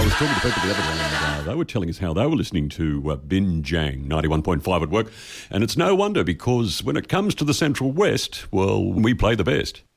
was talking to people the other day and they were telling us how they were listening to Binjang 91.5 at work. And it's no wonder because when it comes to the Central West, well, we play the best.